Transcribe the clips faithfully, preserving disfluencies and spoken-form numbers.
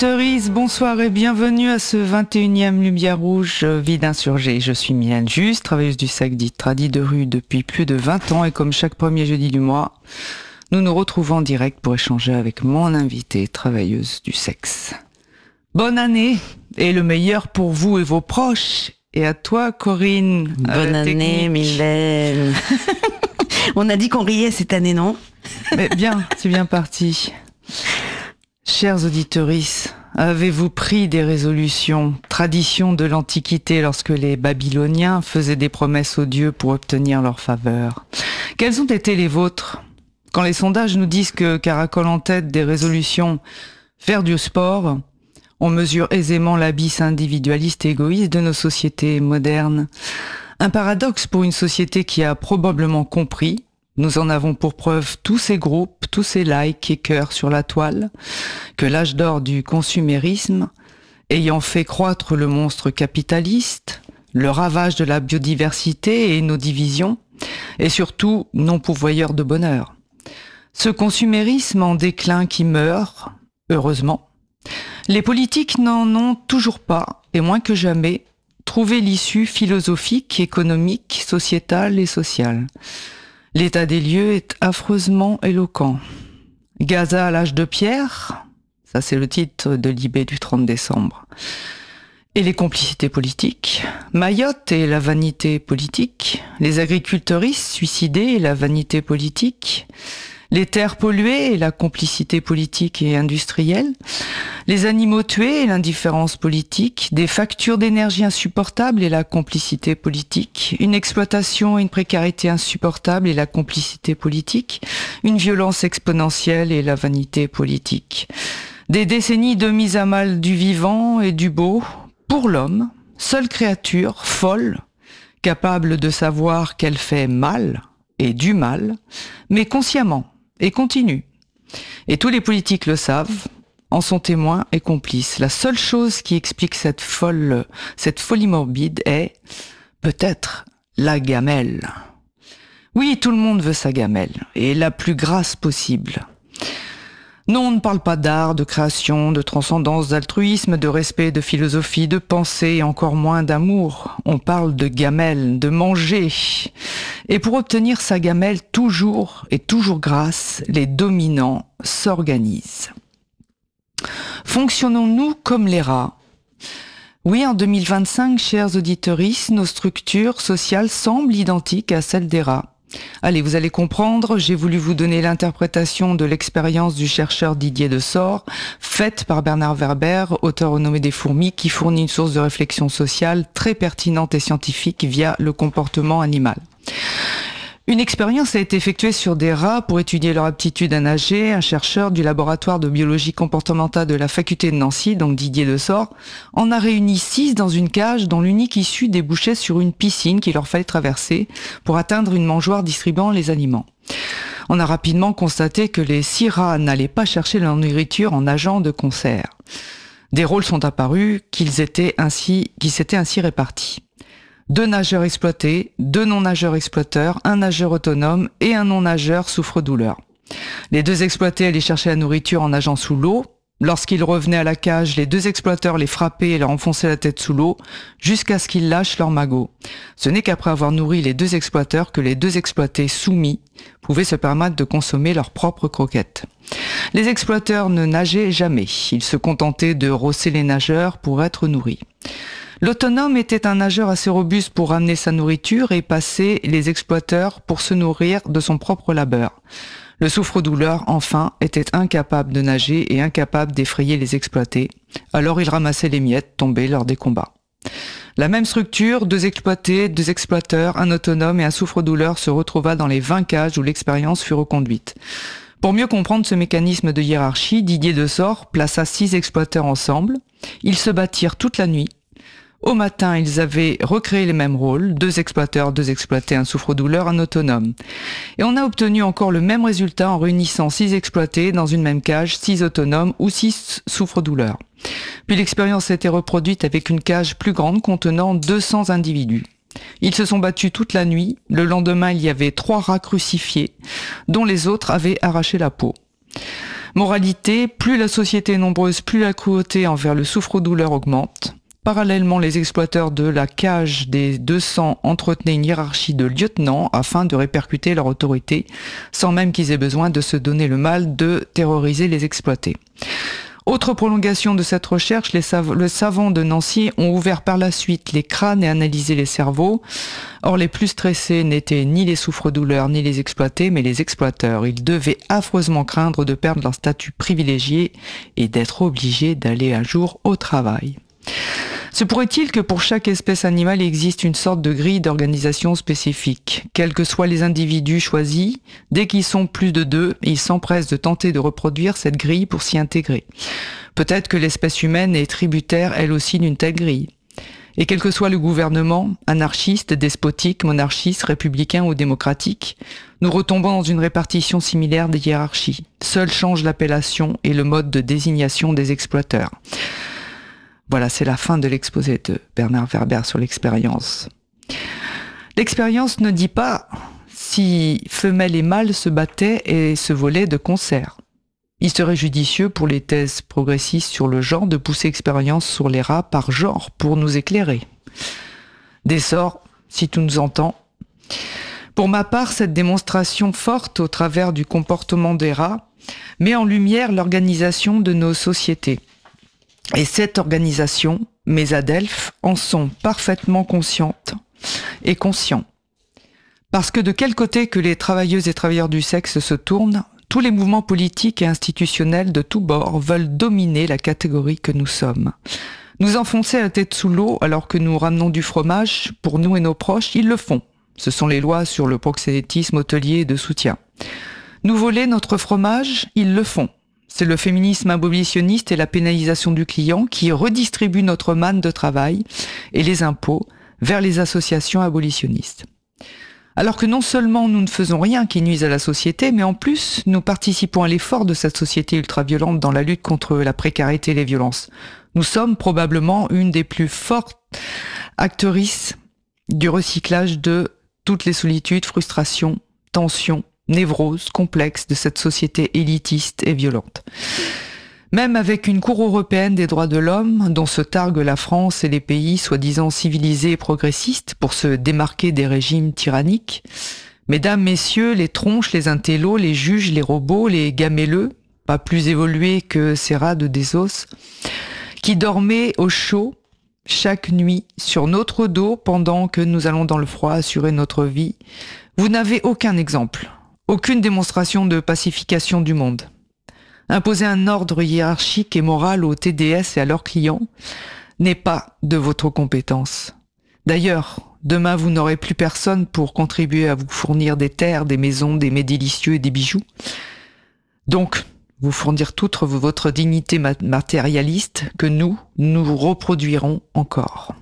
auditeuristes, bonsoir et bienvenue à ce vingt et unième Lumière Rouge, vie d'insurgé. Je suis Mylène Juste, travailleuse du sexe dite tradie de rue depuis plus de vingt ans et comme chaque premier jeudi du mois, nous nous retrouvons en direct pour échanger avec mon invitée, travailleuse du sexe. Bonne année et le meilleur pour vous et vos proches. Et à toi, Corinne. Bonne année, Mylène. On a dit qu'on riait cette année, non? Mais bien, c'est bien parti. Chers auditeuristes, avez-vous pris des résolutions, traditions de l'Antiquité lorsque les Babyloniens faisaient des promesses aux dieux pour obtenir leur faveur? Quelles ont été les vôtres? Quand les sondages nous disent que caracolent en tête des résolutions faire du sport, on mesure aisément l'abysse individualiste et égoïste de nos sociétés modernes. Un paradoxe pour une société qui a probablement compris. Nous en avons pour preuve tous ces groupes, tous ces likes et cœurs sur la toile, que l'âge d'or du consumérisme, ayant fait croître le monstre capitaliste, le ravage de la biodiversité et nos divisions, et surtout non pourvoyeur de bonheur. Ce consumérisme en déclin qui meurt, heureusement, les politiques n'en ont toujours pas, et moins que jamais, trouvé l'issue philosophique, économique, sociétale et sociale. L'état des lieux est affreusement éloquent. Gaza à l'âge de pierre, ça c'est le titre de Libé du trente décembre. Et les complicités politiques, Mayotte et la vanité politique, les agriculteuristes suicidés et la vanité politique, les terres polluées et la complicité politique et industrielle, les animaux tués et l'indifférence politique, des factures d'énergie insupportables et la complicité politique, une exploitation et une précarité insupportables et la complicité politique, une violence exponentielle et la vanité politique. Des décennies de mise à mal du vivant et du beau, pour l'homme, seule créature folle, capable de savoir qu'elle fait mal et du mal, mais consciemment, et continue. Et tous les politiques le savent, en sont témoins et complices. La seule chose qui explique cette folle, cette folie morbide est, peut-être, la gamelle. Oui, tout le monde veut sa gamelle, et la plus grasse possible. Non, on ne parle pas d'art, de création, de transcendance, d'altruisme, de respect, de philosophie, de pensée et encore moins d'amour. On parle de gamelle, de manger. Et pour obtenir sa gamelle toujours et toujours grasse, les dominants s'organisent. Fonctionnons-nous comme les rats? Oui, en deux mille vingt-cinq, chers auditeuristes, nos structures sociales semblent identiques à celles des rats. Allez, vous allez comprendre, j'ai voulu vous donner l'interprétation de l'expérience du chercheur Didier Dessort, faite par Bernard Werber, auteur renommé des fourmis, qui fournit une source de réflexion sociale très pertinente et scientifique via le comportement animal. Une expérience a été effectuée sur des rats pour étudier leur aptitude à nager. Un chercheur du laboratoire de biologie comportementale de la faculté de Nancy, donc Didier Dessort, en a réuni six dans une cage dont l'unique issue débouchait sur une piscine qu'il leur fallait traverser pour atteindre une mangeoire distribuant les aliments. On a rapidement constaté que les six rats n'allaient pas chercher leur nourriture en nageant de concert. Des rôles sont apparus qu'ils étaient ainsi, qui s'étaient ainsi répartis. Deux nageurs exploités, deux non-nageurs exploiteurs, un nageur autonome et un non-nageur souffre-douleur. Les deux exploités allaient chercher la nourriture en nageant sous l'eau. Lorsqu'ils revenaient à la cage, les deux exploiteurs les frappaient et leur enfonçaient la tête sous l'eau jusqu'à ce qu'ils lâchent leur magot. Ce n'est qu'après avoir nourri les deux exploiteurs que les deux exploités soumis pouvaient se permettre de consommer leurs propres croquettes. Les exploiteurs ne nageaient jamais. Ils se contentaient de rosser les nageurs pour être nourris. L'autonome était un nageur assez robuste pour ramener sa nourriture et passer les exploiteurs pour se nourrir de son propre labeur. Le souffre-douleur, enfin, était incapable de nager et incapable d'effrayer les exploités. Alors il ramassait les miettes tombées lors des combats. La même structure, deux exploités, deux exploiteurs, un autonome et un souffre-douleur se retrouva dans les vingt cages où l'expérience fut reconduite. Pour mieux comprendre ce mécanisme de hiérarchie, Didier Dessort plaça six exploiteurs ensemble. Ils se battirent toute la nuit. Au matin, ils avaient recréé les mêmes rôles, deux exploiteurs, deux exploités, un souffre-douleur, un autonome. Et on a obtenu encore le même résultat en réunissant six exploités dans une même cage, six autonomes ou six souffre-douleurs. Puis l'expérience a été reproduite avec une cage plus grande contenant deux cents individus. Ils se sont battus toute la nuit. Le lendemain, il y avait trois rats crucifiés, dont les autres avaient arraché la peau. Moralité, plus la société est nombreuse, plus la cruauté envers le souffre-douleur augmente. Parallèlement, les exploiteurs de la cage des deux cents entretenaient une hiérarchie de lieutenants afin de répercuter leur autorité, sans même qu'ils aient besoin de se donner le mal de terroriser les exploités. Autre prolongation de cette recherche, les sav- le savant de Nancy ont ouvert par la suite les crânes et analysé les cerveaux. Or, les plus stressés n'étaient ni les souffre-douleurs ni les exploités, mais les exploiteurs. Ils devaient affreusement craindre de perdre leur statut privilégié et d'être obligés d'aller un jour au travail. Se pourrait-il que pour chaque espèce animale il existe une sorte de grille d'organisation spécifique? Quels que soient les individus choisis, dès qu'ils sont plus de deux, ils s'empressent de tenter de reproduire cette grille pour s'y intégrer. Peut-être que l'espèce humaine est tributaire elle aussi d'une telle grille. Et quel que soit le gouvernement, anarchiste, despotique, monarchiste, républicain ou démocratique, nous retombons dans une répartition similaire des hiérarchies. Seul change l'appellation et le mode de désignation des exploiteurs. Voilà, c'est la fin de l'exposé de Bernard Werber sur l'expérience. L'expérience ne dit pas si femelles et mâles se battaient et se volaient de concert. Il serait judicieux pour les thèses progressistes sur le genre de pousser expérience sur les rats par genre pour nous éclairer. D'essor, si tu nous entends. Pour ma part, cette démonstration forte au travers du comportement des rats met en lumière l'organisation de nos sociétés. Et cette organisation, mes adelphes, en sont parfaitement conscientes et conscients. Parce que de quel côté que les travailleuses et travailleurs du sexe se tournent, tous les mouvements politiques et institutionnels de tous bords veulent dominer la catégorie que nous sommes. Nous enfoncer la tête sous l'eau alors que nous ramenons du fromage pour nous et nos proches, ils le font. Ce sont les lois sur le proxénétisme hôtelier et de soutien. Nous voler notre fromage, ils le font. C'est le féminisme abolitionniste et la pénalisation du client qui redistribue notre manne de travail et les impôts vers les associations abolitionnistes. Alors que non seulement nous ne faisons rien qui nuise à la société, mais en plus nous participons à l'effort de cette société ultra-violente dans la lutte contre la précarité et les violences. Nous sommes probablement une des plus fortes actrices du recyclage de toutes les solitudes, frustrations, tensions, névrose complexe de cette société élitiste et violente. Même avec une Cour européenne des droits de l'homme, dont se targuent la France et les pays soi-disant civilisés et progressistes pour se démarquer des régimes tyranniques, mesdames, messieurs, les tronches, les intellos, les juges, les robots, les gamelleux, pas plus évolués que ces rats de Désos, qui dormaient au chaud chaque nuit sur notre dos pendant que nous allons dans le froid assurer notre vie, vous n'avez aucun exemple. Aucune démonstration de pacification du monde. Imposer un ordre hiérarchique et moral aux T D S et à leurs clients n'est pas de votre compétence. D'ailleurs, demain vous n'aurez plus personne pour contribuer à vous fournir des terres, des maisons, des mets délicieux et des bijoux. Donc, vous fournir toute votre dignité matérialiste que nous, nous reproduirons encore.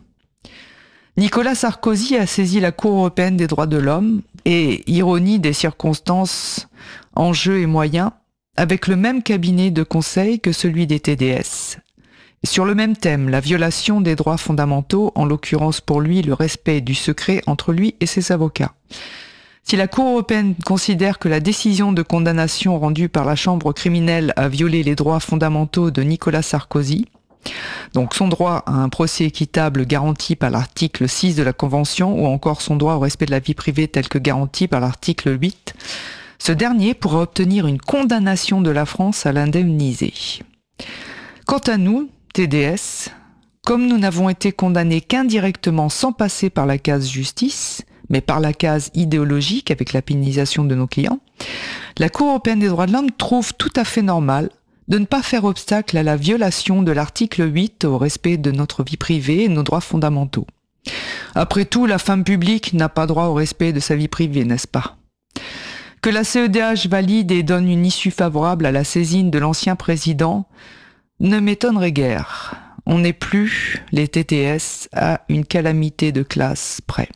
Nicolas Sarkozy a saisi la Cour européenne des droits de l'homme et, ironie des circonstances, enjeux et moyens, avec le même cabinet de conseil que celui des T D S. Sur le même thème, la violation des droits fondamentaux, en l'occurrence pour lui le respect du secret entre lui et ses avocats. Si la Cour européenne considère que la décision de condamnation rendue par la Chambre criminelle a violé les droits fondamentaux de Nicolas Sarkozy, donc son droit à un procès équitable garanti par l'article six de la Convention ou encore son droit au respect de la vie privée tel que garanti par l'article huit, ce dernier pourra obtenir une condamnation de la France à l'indemniser. Quant à nous, T D S, comme nous n'avons été condamnés qu'indirectement sans passer par la case justice, mais par la case idéologique avec la pénalisation de nos clients, la Cour européenne des droits de l'homme trouve tout à fait normal de ne pas faire obstacle à la violation de l'article huit au respect de notre vie privée et de nos droits fondamentaux. Après tout, la femme publique n'a pas droit au respect de sa vie privée, n'est-ce pas ? Que la C E D H valide et donne une issue favorable à la saisine de l'ancien président ne m'étonnerait guère. On n'est plus, les T T S, à une calamité de classe près.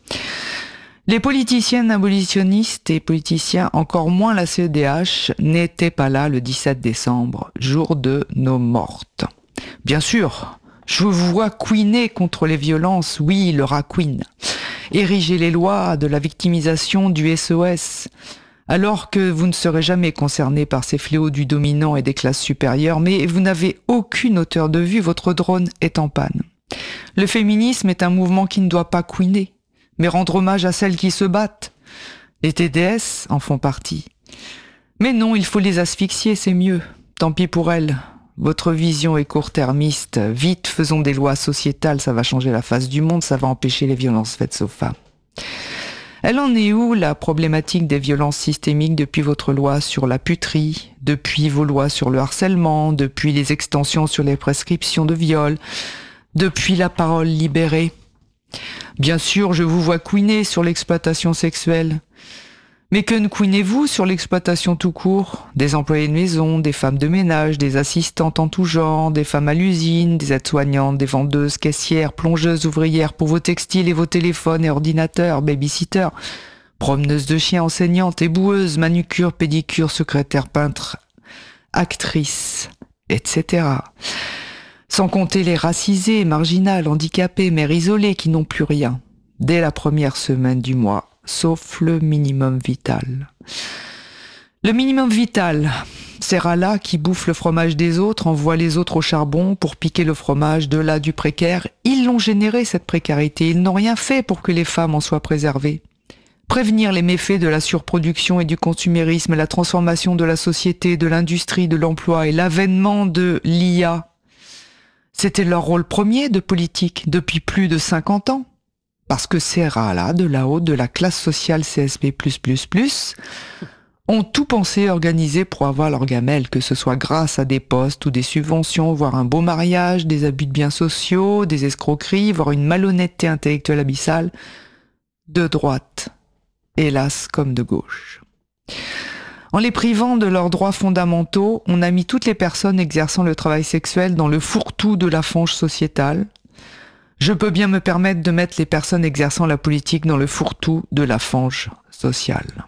Les politiciennes abolitionnistes et politiciens, encore moins la C E D H, n'étaient pas là le dix-sept décembre, jour de nos mortes. Bien sûr, je vous vois couiner contre les violences, oui, le rat queen. Ériger les lois de la victimisation du S O S, Alors que vous ne serez jamais concerné par ces fléaux du dominant et des classes supérieures, mais vous n'avez aucune hauteur de vue, votre drone est en panne. Le féminisme est un mouvement qui ne doit pas couiner, mais rendre hommage à celles qui se battent. Les T D S en font partie. Mais non, il faut les asphyxier, c'est mieux. Tant pis pour elles. Votre vision est court-termiste. Vite, faisons des lois sociétales, ça va changer la face du monde, ça va empêcher les violences faites aux femmes. Elle en est où, la problématique des violences systémiques depuis votre loi sur la puterie, depuis vos lois sur le harcèlement, depuis les extensions sur les prescriptions de viol, depuis la parole libérée? Bien sûr, je vous vois couiner sur l'exploitation sexuelle. Mais que ne couinez-vous sur l'exploitation tout court? Des employés de maison, des femmes de ménage, des assistantes en tout genre, des femmes à l'usine, des aides-soignantes, des vendeuses, caissières, plongeuses, ouvrières pour vos textiles et vos téléphones et ordinateurs, babysitters, promeneuses de chiens, enseignantes, éboueuses, manucures, pédicures, secrétaires, peintres, actrices, et cetera. Sans compter les racisés, marginales, handicapés, mères isolées qui n'ont plus rien, dès la première semaine du mois. Sauf le minimum vital. Le minimum vital, ces rats-là qui bouffent le fromage des autres, envoient les autres au charbon pour piquer le fromage de là du précaire. Ils l'ont généré, cette précarité. Ils n'ont rien fait pour que les femmes en soient préservées. Prévenir les méfaits de la surproduction et du consumérisme, la transformation de la société, de l'industrie, de l'emploi et l'avènement de l'I A. C'était leur rôle premier de politique depuis plus de cinquante ans. Parce que ces rats-là, de là-haut, de la classe sociale C S P plus plus plus, ont tout pensé organiser pour avoir leur gamelle, que ce soit grâce à des postes ou des subventions, voire un beau mariage, des abus de biens sociaux, des escroqueries, voire une malhonnêteté intellectuelle abyssale, de droite, hélas comme de gauche. En les privant de leurs droits fondamentaux, on a mis toutes les personnes exerçant le travail sexuel dans le fourre-tout de la fange sociétale. Je peux bien me permettre de mettre les personnes exerçant la politique dans le fourre-tout de la fange sociale.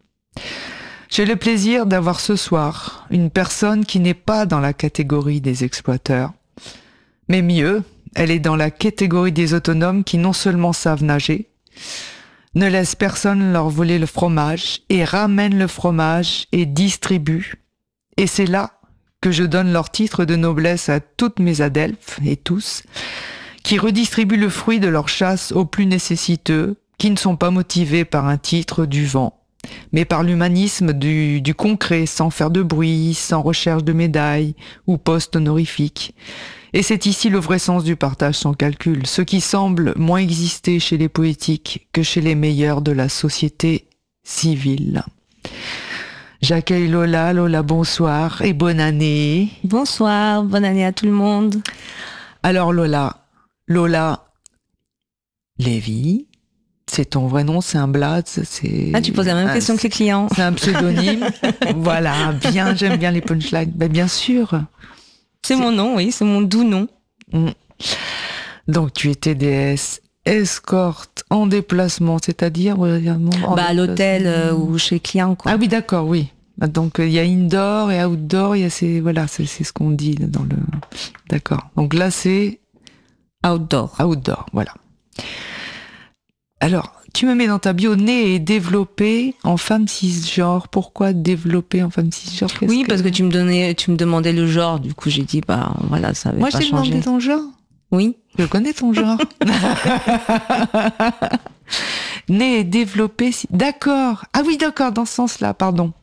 J'ai le plaisir d'avoir ce soir une personne qui n'est pas dans la catégorie des exploiteurs, mais mieux, elle est dans la catégorie des autonomes qui non seulement savent nager, ne laissent personne leur voler le fromage et ramènent le fromage et distribuent. Et c'est là que je donne leur titre de noblesse à toutes mes adelphes et tous, qui redistribuent le fruit de leur chasse aux plus nécessiteux, qui ne sont pas motivés par un titre du vent, mais par l'humanisme du, du concret, sans faire de bruit, sans recherche de médailles ou postes honorifiques. Et c'est ici le vrai sens du partage sans calcul, ce qui semble moins exister chez les poétiques que chez les meilleurs de la société civile. J'accueille Lola. Lola, bonsoir et bonne année. Bonsoir, bonne année à tout le monde. Alors Lola, Lola Lévy, c'est ton vrai nom, c'est un blaze, c'est... Ah, tu poses la même un, question que les clients. C'est un pseudonyme. Voilà, bien, j'aime bien les punchlines. Ben, bien sûr. C'est, c'est mon nom, oui, c'est mon doux nom. Mmh. Donc tu es T D S, escorte en déplacement, c'est-à-dire en bah, à l'hôtel euh, ou chez client, quoi. Ah oui, d'accord, oui. Donc il y a indoor et outdoor, il y a ces... Voilà, c'est, c'est ce qu'on dit dans le... D'accord. Donc là, c'est... Outdoor. Outdoor, voilà. Alors, tu me mets dans ta bio née et développée en femme cisgenre. Pourquoi développer en femme cisgenre? Qu'est-ce Oui, que... parce que tu me donnais, tu me demandais le genre. Du coup, j'ai dit, bah voilà, ça avait Moi, pas je t'ai changé. demandé ton genre. Oui. Je connais ton genre. Née et développée. D'accord. Ah oui, d'accord, dans ce sens-là, pardon.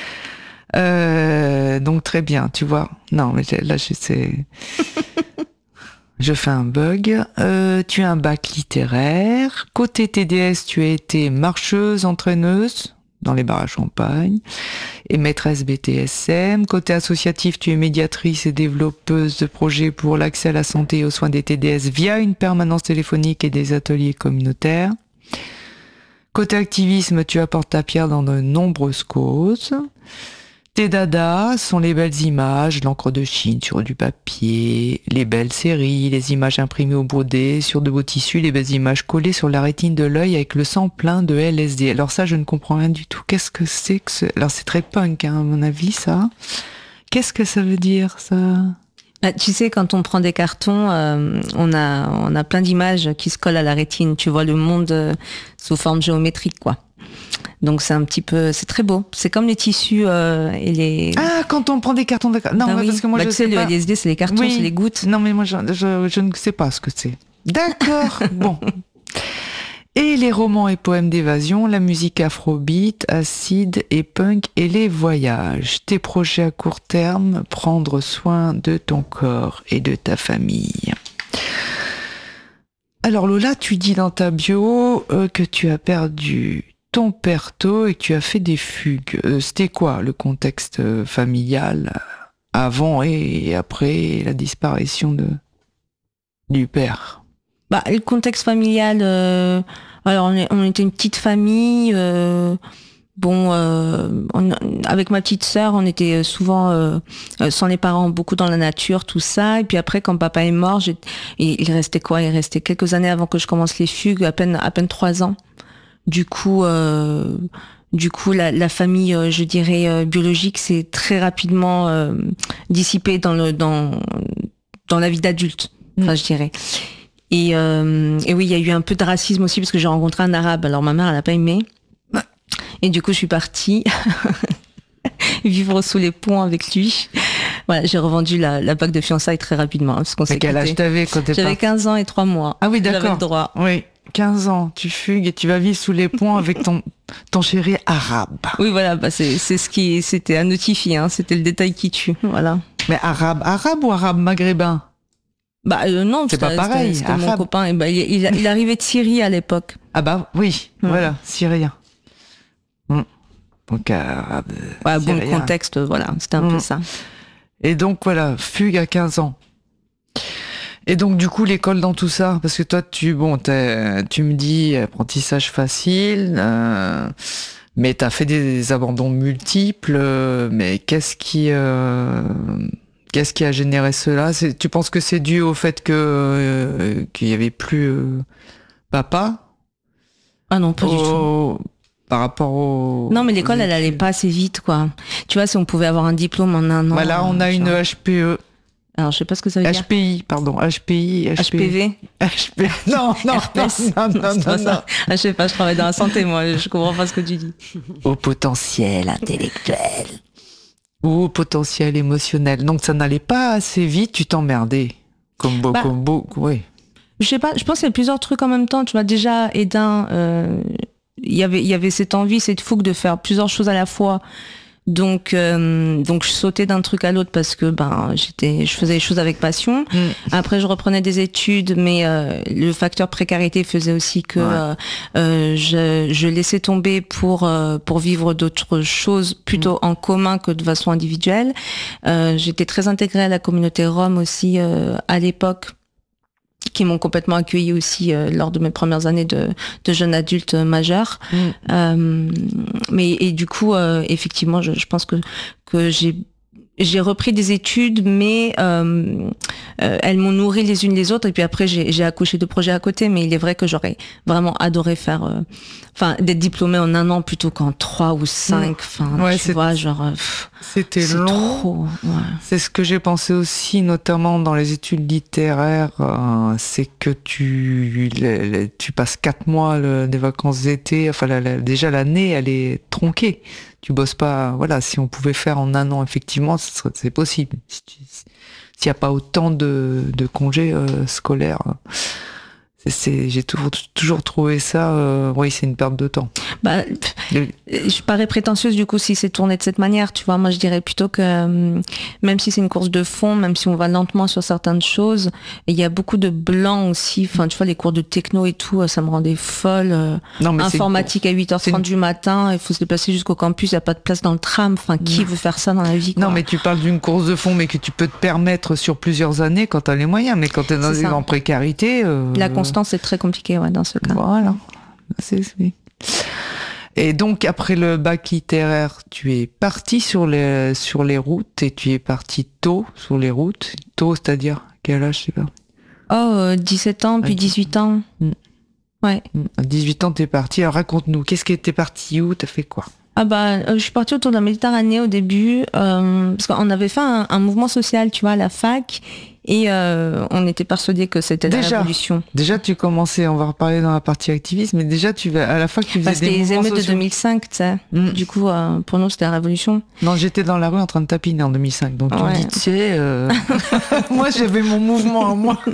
Euh, donc très bien, tu vois. Non, mais là, je sais. Je fais un bug. Euh, tu as un bac littéraire. Côté T D S, tu as été marcheuse, entraîneuse dans les bars à champagne et maîtresse B T S M. Côté associatif, tu es médiatrice et développeuse de projets pour l'accès à la santé et aux soins des T D S via une permanence téléphonique et des ateliers communautaires. Côté activisme, tu apportes ta pierre dans de nombreuses causes. Tes dadas sont les belles images, l'encre de Chine sur du papier, les belles séries, les images imprimées au brodé sur de beaux tissus, les belles images collées sur la rétine de l'œil avec le sang plein de L S D. Alors ça, je ne comprends rien du tout. Qu'est-ce que c'est que ce... Alors c'est très punk, hein, à mon avis, ça. Qu'est-ce que ça veut dire, ça? Bah, tu sais, quand on prend des cartons, euh, on a on a plein d'images qui se collent à la rétine. Tu vois le monde euh, sous forme géométrique, quoi. Donc c'est un petit peu, c'est très beau. C'est comme les tissus euh, et les. Ah, quand on prend des cartons de... Non, Ah mais oui. parce que moi Bah, je tu sais, sais le pas. L S D, c'est les cartons, Oui. c'est les gouttes. Non, mais moi je, je, je ne sais pas ce que c'est. D'accord. Bon. Et les romans et poèmes d'évasion, la musique afrobeat, acide et punk et les voyages. Tes projets à court terme, prendre soin de ton corps et de ta famille. Alors Lola, tu dis dans ta bio euh, que tu as perdu ton père tôt et que tu as fait des fugues. Euh, c'était quoi le contexte euh, familial euh, avant et après la disparition de du père? Bah, le contexte familial, euh, alors on, est, on était une petite famille. Euh, bon, euh, on, avec ma petite sœur, on était souvent euh, sans les parents, beaucoup dans la nature, tout ça. Et puis après, quand papa est mort, j'ai, il, il restait quoi Il restait quelques années avant que je commence les fugues, à peine, à peine trois ans. Du coup, euh, du coup, la, la famille, euh, je dirais euh, biologique, s'est très rapidement euh, dissipée dans le dans dans la vie d'adulte. Enfin, mmh. je dirais. Et, euh, et oui, il y a eu un peu de racisme aussi parce que j'ai rencontré un arabe. Alors ma mère, elle n'a pas aimé. Et du coup, je suis partie vivre sous les ponts avec lui. Voilà, j'ai revendu la, la bague de fiançailles très rapidement. Parce qu'on s'est quel âge t'avais quand t'es J'avais partie? quinze ans et trois mois. Ah oui, d'accord. J'avais le droit. Oui, quinze ans, tu fugues et tu vas vivre sous les ponts avec ton, ton chéri arabe. Oui, voilà, bah c'est, c'est ce qui, c'était à notifier, hein, c'était le détail qui tue. Voilà. Mais arabe, arabe ou arabe maghrébin? Bah euh, non, c'est pas pareil. C'était, c'était mon copain. Et bah, il, il, il arrivait de Syrie à l'époque. Ah bah oui, ouais. Voilà, syrien. Mmh. Donc arabe. Ouais, bon, le contexte, voilà, c'était un mmh. peu ça. Et donc voilà, fugue à quinze ans. Et donc du coup l'école dans tout ça, parce que toi tu bon tu me dis apprentissage facile, euh, mais t'as fait des abandons multiples. Mais qu'est-ce qui euh, Qu'est-ce qui a généré cela? C'est, tu penses que c'est dû au fait que euh, qu'il y avait plus euh, papa? Ah non, pas au, du tout. Par rapport au... Non, mais l'école, elle allait pas assez vite, quoi. Tu vois, si on pouvait avoir un diplôme en un an... Voilà, on a une H P E. Alors, je sais pas ce que ça veut dire. H P I, pardon. H P I, H P V. H P V. Non, non, non, non, non, non, non. Ah, je sais pas, je travaille dans la santé, moi. Je comprends pas ce que tu dis. Au potentiel intellectuel. Ou au potentiel émotionnel. Donc, ça n'allait pas assez vite, tu t'emmerdais. Comme beaucoup, bah, comme beaucoup, oui. Je sais pas, je pense qu'il y a plusieurs trucs en même temps. Tu vois, déjà, Edin, euh, il y avait, il y avait cette envie, cette fougue de faire plusieurs choses à la fois. Donc, euh, donc je sautais d'un truc à l'autre parce que ben j'étais, je faisais les choses avec passion. Mmh. Après, je reprenais des études, mais euh, le facteur précarité faisait aussi que ouais. euh, euh, je, je laissais tomber pour euh, pour vivre d'autres choses plutôt mmh. en commun que de façon individuelle. Euh, j'étais très intégrée à la communauté Rome aussi euh, à l'époque, qui m'ont complètement accueilli aussi euh, lors de mes premières années de, de jeune adulte majeur. Mmh. Euh, mais et du coup, euh, effectivement, je, je pense que que j'ai j'ai repris des études, mais euh, euh, elles m'ont nourri les unes les autres. Et puis après, j'ai, j'ai accouché de projets à côté. Mais il est vrai que j'aurais vraiment adoré faire, enfin, euh, d'être diplômée en un an plutôt qu'en trois ou cinq. Enfin, mmh. ouais, tu vois, genre. Pff, c'était c'est long. Trop, ouais. C'est ce que j'ai pensé aussi, notamment dans les études littéraires. Euh, c'est que tu les, les, tu passes quatre mois le, des vacances d'été. Enfin, la, la, déjà l'année, elle est tronquée. Tu bosses pas, voilà, si on pouvait faire en un an, effectivement, ce serait, c'est possible. Si tu, s'il n'y a pas autant de, de congés euh, scolaires, c'est, c'est, j'ai toujours, toujours trouvé ça, euh, oui, c'est une perte de temps. Bah, Le... je parais prétentieuse du coup si c'est tourné de cette manière, tu vois. Moi, je dirais plutôt que euh, même si c'est une course de fond, même si on va lentement sur certaines choses, il y a beaucoup de blancs aussi. Enfin, tu vois, les cours de techno et tout, ça me rendait folle. Euh, non, mais informatique à huit heures trente du matin, il faut se déplacer jusqu'au campus, il n'y a pas de place dans le tram. Enfin, qui non. veut faire ça dans la vie, quoi. Non, mais tu parles d'une course de fond, mais que tu peux te permettre sur plusieurs années quand tu as les moyens. Mais quand tu es dans une en précarité... Euh... La constance, c'est très compliqué, ouais, dans ce cas. Voilà. C'est... c'est... Et donc, après le bac littéraire, tu es parti sur les, sur les routes et tu es parti tôt sur les routes. Tôt, c'est-à-dire quel âge, je sais pas. Oh, euh, dix-sept ans, puis dix-huit ans. Mmh. Ouais. À dix-huit ans, t'es parti. Alors, raconte-nous, qu'est-ce que t'es parti où? T'as fait quoi? Ah bah, euh, je suis partie autour de la Méditerranée au début, euh, parce qu'on avait fait un, un mouvement social, tu vois, à la fac, et euh, on était persuadés que c'était la Déjà, révolution. déjà tu commençais, on va reparler dans la partie activisme, mais déjà tu vas à la fac tu faisais Parce que des les mouvements émeutes de sociaux. deux mille cinq, tu sais. Mm. Du coup, euh, pour nous, c'était la révolution. Non, j'étais dans la rue en train de tapiner en deux mille cinq, donc tu Ouais. me dis, tu sais, euh, moi j'avais mon mouvement en moi.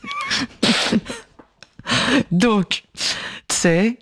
Donc, tu sais.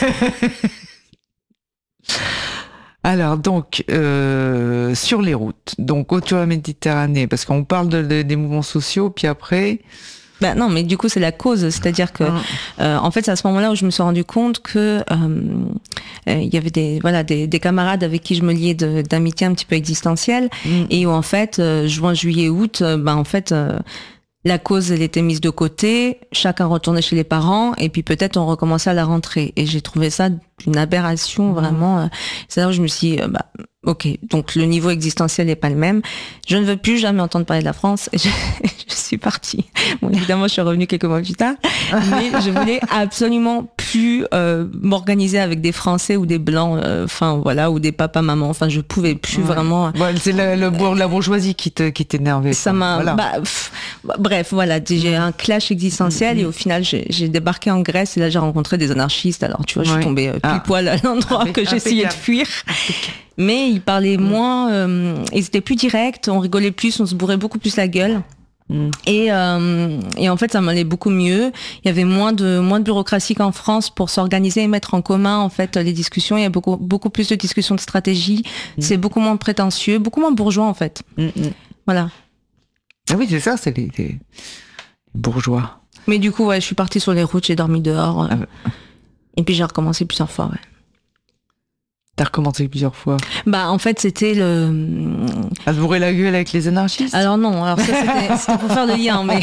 Alors, donc, euh, sur les routes, donc autour de la Méditerranée, parce qu'on parle de, de- des mouvements sociaux, puis après... Bah non, mais du coup, c'est la cause. C'est-à-dire que, Hum, euh, en fait, c'est à ce moment-là où je me suis rendu compte que euh, euh, il y avait des voilà des, des camarades avec qui je me liais de- d'amitié un petit peu existentielle, hum, et où en fait, euh, juin, juillet, août, euh, ben en fait. euh, La cause, elle était mise de côté, chacun retournait chez les parents, et puis peut-être on recommençait à la rentrée. Et j'ai trouvé ça une aberration, vraiment. euh, C'est là où je me suis dit, euh, bah, ok, donc le niveau existentiel n'est pas le même. Je ne veux plus jamais entendre parler de la France, et je, je suis partie. Bon, évidemment, je suis revenue quelques mois plus tard, mais je voulais absolument plus euh, m'organiser avec des Français ou des Blancs, enfin voilà, ou des papas-mamans. Enfin, je pouvais plus ouais. vraiment... Bon, c'est la, le bourg- la bourgeoisie qui te, qui t'énervait. Ça quoi. m'a, Voilà. bah, pff, bah, bref, voilà, j'ai un clash existentiel, Mm, mm. et au final, j'ai j'ai débarqué en Grèce, et là, j'ai rencontré des anarchistes. Alors, tu vois, je Ouais. suis tombée euh, pile Ah. poil à l'endroit Impec- que j'essayais de impeccable. fuir. Mais ils parlaient moins, euh, ils étaient plus directs, on rigolait plus, on se bourrait beaucoup plus la gueule. Mm. Et, euh, et en fait, ça m'allait beaucoup mieux. Il y avait moins de moins de bureaucratie qu'en France pour s'organiser et mettre en commun en fait les discussions. Il y a beaucoup beaucoup plus de discussions de stratégie. Mm. C'est beaucoup moins prétentieux, beaucoup moins bourgeois en fait. Mm, mm. Voilà. Ah oui, c'est ça, c'est les, les bourgeois. Mais du coup, ouais, je suis partie sur les routes, j'ai dormi dehors. euh, Ah ouais. Et puis j'ai recommencé plusieurs fois, ouais. T'as recommencé plusieurs fois. Bah, en fait, c'était le... À te bourrer la gueule avec les anarchistes. Alors non, alors ça, c'était c'était pour faire le lien, mais...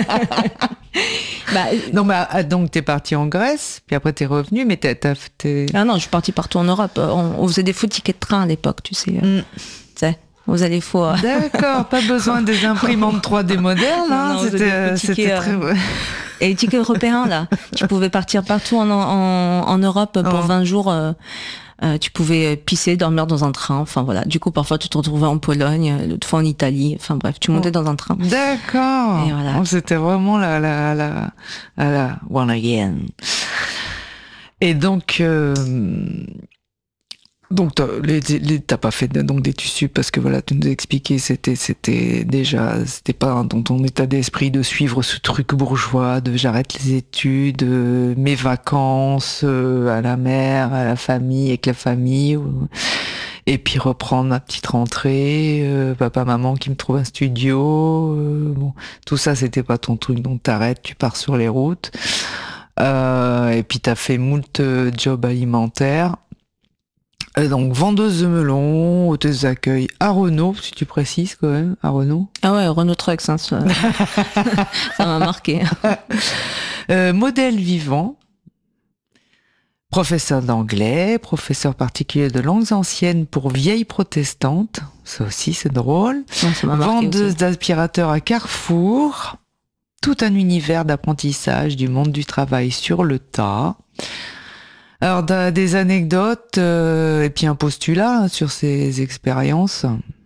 bah, Non, mais ah, donc t'es parti en Grèce, puis après t'es revenu, mais t'as, t'as, t'es... ah non, je suis partie partout en Europe. On, on faisait des faux tickets de train à l'époque, tu sais. Mm. Tu sais, on faisait les faux... euh, D'accord, pas besoin des imprimantes trois D modernes. Non, Hein, non, c'était, c'était des euh, petits c'était tickets, très... Et les tickets européens, là, tu pouvais partir partout en, en, en Europe pour Oh. vingt jours. euh, euh, tu pouvais pisser, dormir dans un train. Enfin voilà. Du coup, parfois, tu te retrouvais en Pologne, l'autre fois en Italie. Enfin bref, tu montais dans un train. D'accord. Et voilà. Oh, c'était vraiment la, la, la, la, la one again. Et donc, euh, donc t'as, les, les, t'as pas fait de, donc d'études sup parce que voilà, tu nous as expliqué, c'était, c'était déjà, c'était pas dans ton état d'esprit de suivre ce truc bourgeois, de j'arrête les études, euh, mes vacances euh, à la mer, à la famille, avec la famille. Ou, et puis reprendre ma petite rentrée, euh, papa, maman qui me trouve un studio. Euh, bon, tout ça, c'était pas ton truc, donc t'arrêtes, tu pars sur les routes. Euh, et puis t'as fait moult euh, jobs alimentaires. Euh, donc vendeuse de melons, hôtesse d'accueil à Renault, si tu précises quand même, à Renault. Ah ouais, Renault Trucks, hein, ça ça m'a marqué. Euh, modèle vivant. Professeur d'anglais, professeur particulier de langues anciennes pour vieilles protestantes. Ça aussi, c'est drôle. Ouais, ça m'a marqué Vendeuse aussi. d'aspirateurs à Carrefour. Tout un univers d'apprentissage du monde du travail sur le tas. Alors, t'as des anecdotes euh, et puis un postulat hein, sur ces expériences.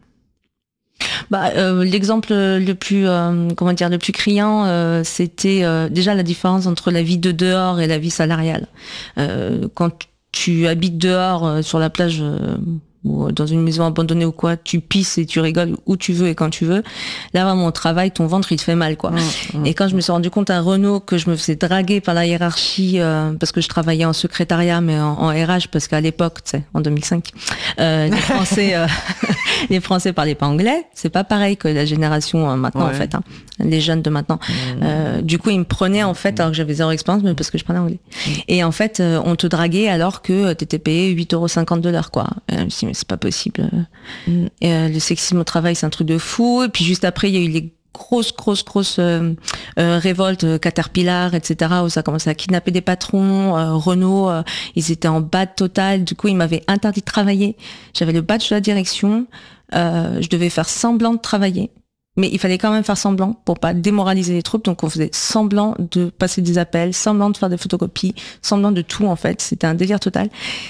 Bah, euh, l'exemple le plus, euh, comment dire, le plus criant, euh, c'était euh, déjà la différence entre la vie de dehors et la vie salariale. Euh, quand tu habites dehors euh, sur la plage euh, ou dans une maison abandonnée ou quoi, tu pisses et tu rigoles où tu veux et quand tu veux. Là, vraiment, au travail, ton ventre, il te fait mal, quoi. Mmh, mmh. Et quand je me suis rendu compte à Renault que je me faisais draguer par la hiérarchie, euh, parce que je travaillais en secrétariat, mais en, en R H, parce qu'à l'époque, tu sais, en deux mille cinq, euh, les Français, euh, les Français parlaient pas anglais. C'est pas pareil que la génération euh, maintenant, Ouais. en fait, hein, les jeunes de maintenant. Mmh. Euh, du coup, ils me prenaient, en fait, alors que j'avais zéro expérience, mais parce que je parlais anglais. Et en fait, euh, on te draguait alors que t'étais payé huit euros cinquante de l'heure, quoi. Et je me suis dit, mais c'est pas possible. Mm. Et, euh, le sexisme au travail, c'est un truc de fou. Et puis juste après, il y a eu les grosses, grosses, grosses euh, euh, révoltes, euh, Caterpillar, et cetera, où ça commençait à kidnapper des patrons. Euh, Renault, euh, ils étaient en bad total. Du coup, ils m'avaient interdit de travailler. J'avais le badge de la direction. Euh, je devais faire semblant de travailler. Mais il fallait quand même faire semblant pour pas démoraliser les troupes. Donc on faisait semblant de passer des appels, semblant de faire des photocopies, semblant de tout en fait. C'était un délire total.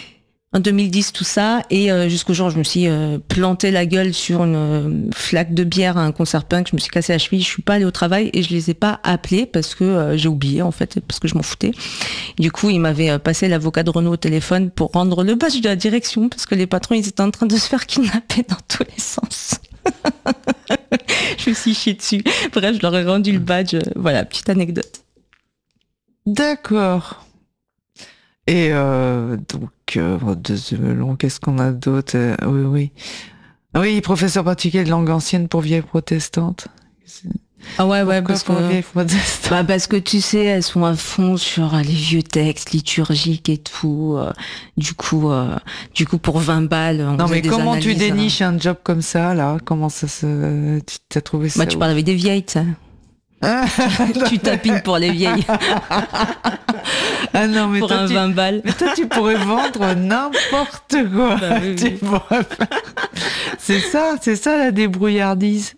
En deux mille dix, tout ça, et euh, jusqu'au jour où je me suis euh, planté la gueule sur une euh, flaque de bière à un concert punk, je me suis cassé la cheville, je suis pas allée au travail et je les ai pas appelés parce que euh, j'ai oublié en fait, parce que je m'en foutais. Du coup, ils m'avaient euh, passé l'avocat de Renault au téléphone pour rendre le badge de la direction parce que les patrons, ils étaient en train de se faire kidnapper dans tous les sens. Je me suis chiée dessus. Bref, je leur ai rendu le badge. Euh, voilà, petite anecdote. D'accord. Et euh, donc, euh, de melon, qu'est-ce qu'on a d'autre? euh, Oui, oui. Oui, professeur particulier de langue ancienne pour vieilles protestantes. Ah ouais, ouais, Pourquoi parce pour que, vieilles protestantes bah parce que tu sais, elles sont à fond sur euh, les vieux textes liturgiques et tout. euh, du coup, euh, du coup, pour vingt balles, on Non, faisait mais des comment tu analyses, déniches un job comme ça, là? Comment ça se... Tu t'as trouvé ça? Bah, tu parles avec des vieilles, tu sais. Tu tapines pour les vieilles. Ah non, mais pour toi, un tu... vingt balles. Mais toi, tu pourrais vendre n'importe quoi. Bah oui, Tu oui. pourrais faire- C'est ça, c'est ça la débrouillardise.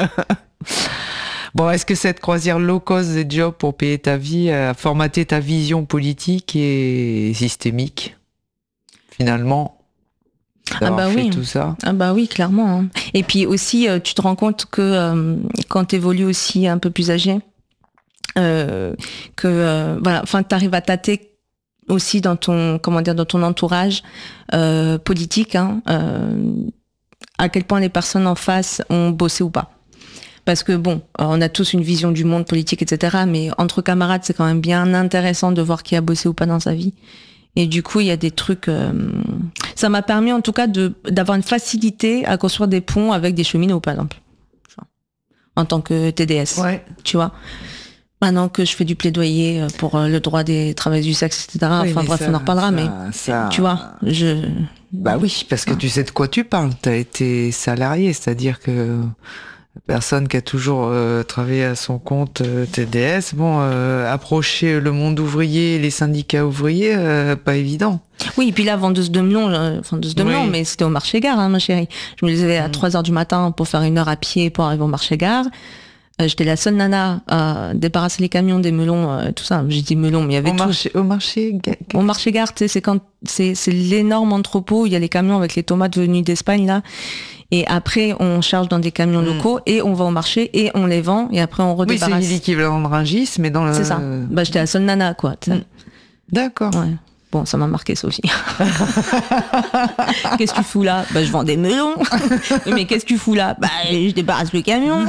Bon, est-ce que cette croisière low cost des jobs pour payer ta vie a formaté ta vision politique et systémique, finalement, d'avoir Ah bah fait oui. tout ça? Ah bah oui, clairement. hein. Et puis aussi, euh, tu te rends compte que euh, quand tu évolues aussi un peu plus âgé, euh, que euh, voilà, enfin, tu arrives à tâter aussi dans ton, comment dire, dans ton entourage euh, politique, hein, euh, à quel point les personnes en face ont bossé ou pas. Parce que bon, on a tous une vision du monde politique, et cetera. Mais entre camarades, c'est quand même bien intéressant de voir qui a bossé ou pas dans sa vie. Et du coup, il y a des trucs. Euh, ça m'a permis, en tout cas, de d'avoir une facilité à construire des ponts avec des cheminots, par exemple, en tant que T D S. Ouais. Tu vois. Maintenant que je fais du plaidoyer pour le droit des travailleurs du sexe, et cetera. Oui, enfin mais bref, ça, on en reparlera. ça, mais ça- tu vois, je. Bah oui, parce que tu sais de quoi tu parles. T'as été salarié, c'est-à-dire que la personne qui a toujours euh, travaillé à son compte euh, T D S, bon, euh, approcher le monde ouvrier, les syndicats ouvriers, euh, pas évident. Oui, et puis là, vendeuse de melon, euh, vendeuse de melon, Oui. mais c'était au marché-gare, hein, ma chérie. Je me levais à Mm. trois heures du matin pour faire une heure à pied pour arriver au marché-gare. Euh, j'étais la seule nana à débarrasser les camions des melons, euh, tout ça. J'ai dit melons, mais il y avait Au tout. marché, au marché, ga- Au marché-gare, tu sais, c'est quand c'est c'est l'énorme entrepôt où il y a les camions avec les tomates venues d'Espagne là. Et après, on charge dans des camions Mm. locaux et on va au marché et on les vend et après on oui, c'est redébarrasse. l'équivalent de Rungis, mais dans le. C'est ça. Bah, j'étais la seule nana, quoi. tu sais. Mm. D'accord. Ouais. Bon, ça m'a marqué, Sophie. Qu'est-ce que tu fous là? Bah, je vends des melons. Oui, mais qu'est-ce que tu fous là? Bah, je débarrasse le camion.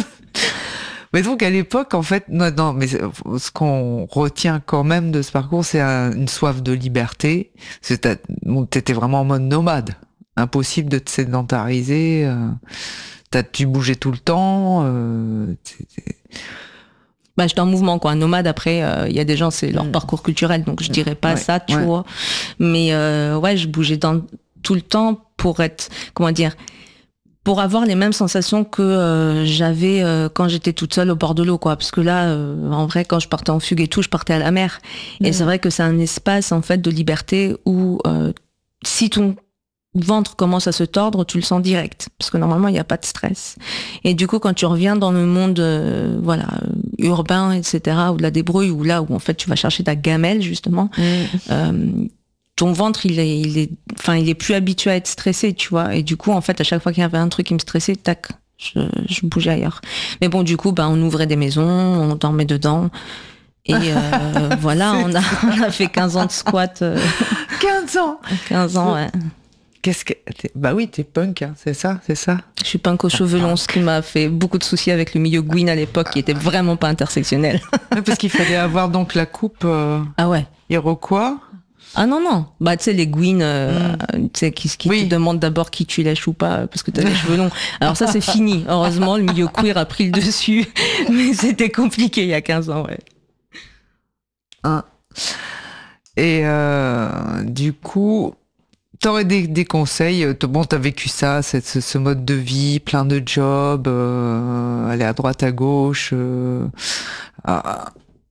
Mais donc à l'époque, en fait, non, non, mais ce qu'on retient quand même de ce parcours, c'est un- une soif de liberté. C'est t'as- bon, t'étais vraiment en mode nomade, impossible de te sédentariser. Euh, t'as, tu bougeais tout le temps. Euh, t'étais- Bah, j'étais en mouvement, quoi. Nomade, après, il euh, y a des gens, c'est leur Mm. parcours culturel, donc je dirais pas Ouais, ça, tu ouais. vois. Mais euh, ouais, je bougeais dans, tout le temps pour être, comment dire, pour avoir les mêmes sensations que euh, j'avais euh, quand j'étais toute seule au bord de l'eau, quoi. Parce que là, euh, en vrai, quand je partais en fugue et tout, je partais à la mer. Et Mm. c'est vrai que c'est un espace, en fait, de liberté où euh, si ton ventre commence à se tordre, tu le sens direct. Parce que normalement, il n'y a pas de stress. Et du coup, quand tu reviens dans le monde, euh, voilà, urbain, et cetera, ou de la débrouille, ou là où, en fait, tu vas chercher ta gamelle, justement, Mm. euh, ton ventre, il est, il est, enfin, il est plus habitué à être stressé, tu vois. Et du coup, en fait, à chaque fois qu'il y avait un truc qui me stressait, tac, je, je bougeais ailleurs. Mais bon, du coup, bah, on ouvrait des maisons, on dormait dedans. Et euh, voilà, on a, on a fait quinze ans de squat. euh, quinze ans. quinze ans, ouais. Qu'est-ce que t'es- Bah oui, t'es punk, hein, c'est ça, c'est ça. Je suis punk aux cheveux longs, ce qui m'a fait beaucoup de soucis avec le milieu Gwyn à l'époque, qui était vraiment pas intersectionnel. Ouais, parce qu'il fallait avoir donc la coupe euh, Ah ouais. Iroquois. Ah non, non. Bah, tu sais, les Gwyn, euh, tu sais, qui, qui Oui. te demandent d'abord qui tu lèches ou pas, parce que t'as les cheveux longs. Alors ça, c'est fini. Heureusement, le milieu queer a pris le dessus. Mais c'était compliqué il y a quinze ans, ouais. Hein. Et euh, du coup, t'aurais des, des conseils. euh, Bon, t'as vécu ça, cette- ce, ce mode de vie, plein de jobs, euh, aller à droite, à gauche. euh, ah,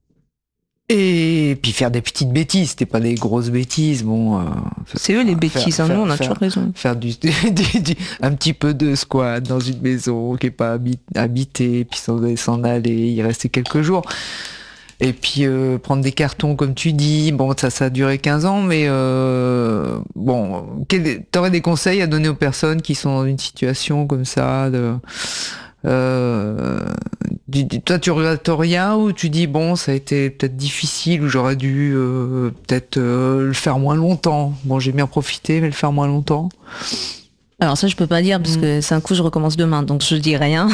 et puis faire des petites bêtises, c'était pas des grosses bêtises, bon. euh, C'est eux les bêtises, faire- hein. Nous, on a faire- toujours raison. faire du, du- du- un petit peu de squat dans une maison qui est pas habi- habitée, puis s'en, s'en aller, y rester quelques jours. Et puis euh, prendre des cartons comme tu dis, bon ça ça a duré quinze ans, mais euh, bon, quel, t'aurais des conseils à donner aux personnes qui sont dans une situation comme ça de, euh, du, du, toi tu regrettes rien ou tu dis bon ça a été peut-être difficile ou j'aurais dû euh, peut-être euh, le faire moins longtemps. Bon j'ai bien profité mais le faire moins longtemps. Alors ça je peux pas dire parce que c'est un coup je recommence demain donc je dis rien.